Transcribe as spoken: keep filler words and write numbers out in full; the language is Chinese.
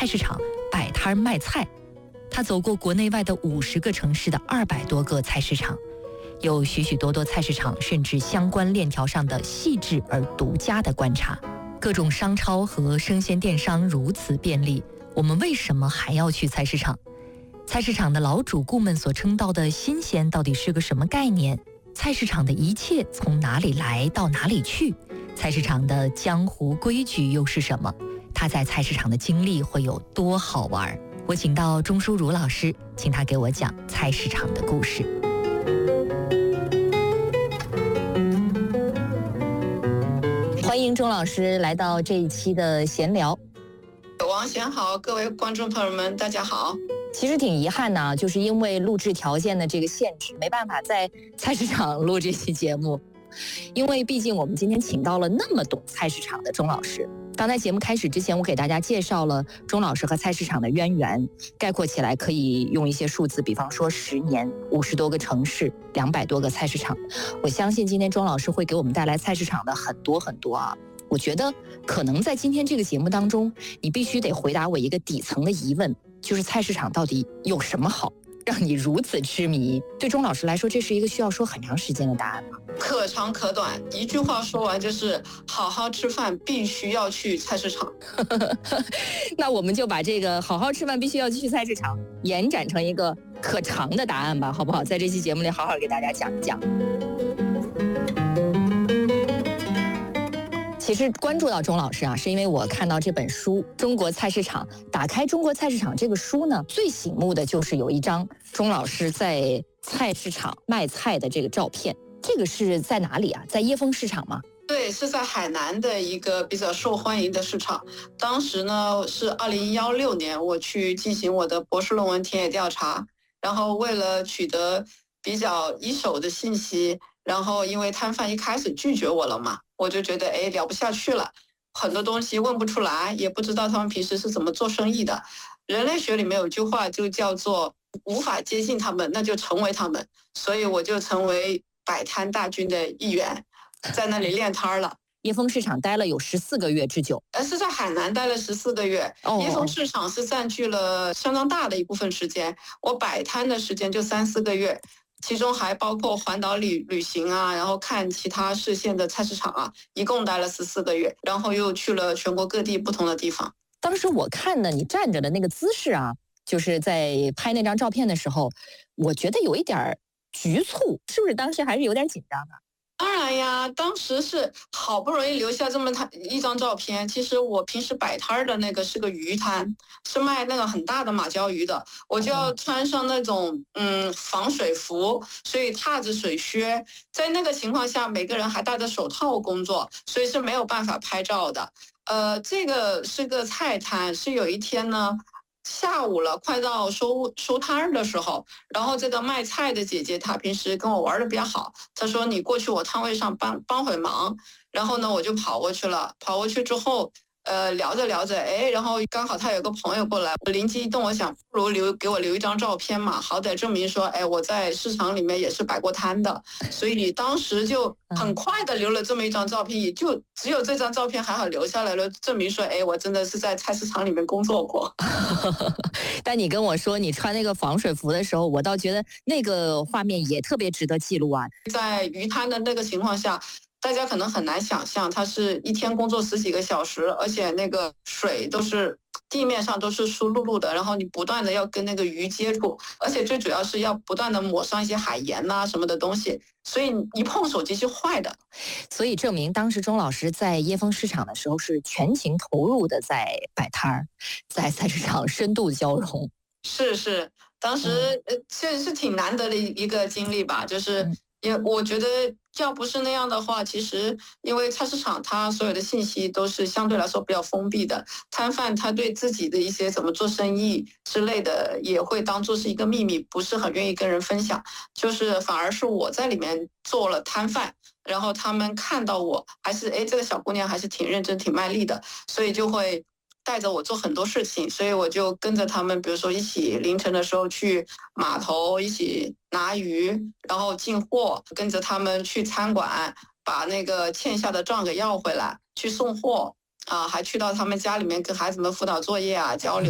菜市场摆摊卖菜。他走过国内外的五十个城市的二百多个菜市场，有许许多多菜市场甚至相关链条上的细致而独家的观察。各种商超和生鲜电商如此便利，我们为什么还要去菜市场？菜市场的老主顾们所称道的新鲜到底是个什么概念？菜市场的一切从哪里来到哪里去？菜市场的江湖规矩又是什么？他在菜市场的经历会有多好玩？我请到钟淑茹老师，请他给我讲菜市场的故事。欢迎钟老师来到这一期的闲聊。 王贤好，各位观众朋友们，大家好。 其实挺遗憾的，就是因为录制条件的这个限制，没办法在菜市场录这期节目。因为毕竟我们今天请到了那么懂菜市场的钟老师。刚才节目开始之前，我给大家介绍了钟老师和菜市场的渊源，概括起来可以用一些数字，比方说十年、五十多个城市、两百多个菜市场。我相信今天钟老师会给我们带来菜市场的很多很多啊。我觉得可能在今天这个节目当中，你必须得回答我一个底层的疑问，就是菜市场到底有什么好，让你如此痴迷？对钟老师来说，这是一个需要说很长时间的答案吗？ 可长可短，一句话说完就是好好吃饭必须要去菜市场。 那我们就把这个好好吃饭必须要去菜市场延展成一个可长的答案吧，好不好？在这期节目里好好给大家讲一讲。其实关注到钟老师啊，是因为我看到这本书《中国菜市场》。打开《中国菜市场》这个书呢，最醒目的就是有一张钟老师在菜市场卖菜的这个照片。这个是在哪里啊？在椰风市场吗？ 对，是在海南的一个比较受欢迎的市场。当时呢是二零一六年，我去进行我的博士论文田野调查，然后为了取得比较一手的信息，然后因为摊贩一开始拒绝我了嘛，我就觉得哎聊不下去了，很多东西问不出来，也不知道他们平时是怎么做生意的。人类学里面有句话就叫做无法接近他们，那就成为他们。所以我就成为摆摊大军的一员，在那里练摊了。 椰风市场待了有十四个月之久， 呃，是在海南待了十四个月。哦、椰风市场是占据了相当大的一部分时间，我摆摊的时间就三四个月。其中还包括环岛旅旅行啊，然后看其他市县的菜市场啊，一共待了十四个月，然后又去了全国各地不同的地方。 当时我看的你站着的那个姿势啊，就是在拍那张照片的时候，我觉得有一点局促，是不是当时还是有点紧张的？ 当然呀，当时是好不容易留下这么一张照片。其实我平时摆摊的那个是个鱼摊，是卖那个很大的马鲛鱼的，我就要穿上那种嗯防水服，所以踏着水靴，在那个情况下，每个人还戴着手套工作，所以是没有办法拍照的。呃，这个是个菜摊，是有一天呢。下午了，快到收收摊的时候，然后这个卖菜的姐姐她平时跟我玩的比较好，她说你过去我摊位上帮帮会忙，然后呢我就跑过去了，跑过去之后呃聊着聊着，哎，然后刚好她有个朋友过来，我灵机一动，我想不如留给我留一张照片嘛，好歹证明说哎我在市场里面也是摆过摊的，所以当时就很快的留了这么一张照片，也就只有这张照片还好留下来了，证明说哎我真的是在菜市场里面工作过。 但你跟我说你穿那个防水服的时候，我倒觉得那个画面也特别值得记录啊。 在鱼摊的那个情况下，大家可能很难想象，他是一天工作十几个小时，而且那个水都是地面上都是湿漉漉的，然后你不断的要跟那个鱼接触，而且最主要是要不断的抹上一些海盐呐、啊、什么的东西，所以一碰手机是坏的。 所以证明当时钟老师在椰风市场的时候是全情投入的在摆摊儿，在菜市场深度交融。 是是，当时呃确实是挺难得的一个经历吧，就是也我觉得要不是那样的话，其实因为菜市场它所有的信息都是相对来说比较封闭的，摊贩他对自己的一些怎么做生意之类的也会当做是一个秘密，不是很愿意跟人分享，就是反而是我在里面做了摊贩，然后他们看到我还是哎这个小姑娘还是挺认真挺卖力的，所以就会带着我做很多事情，所以我就跟着他们，比如说一起凌晨的时候去码头一起拿鱼，然后进货，跟着他们去餐馆把那个欠下的账给要回来，去送货啊，还去到他们家里面跟孩子们辅导作业啊交流。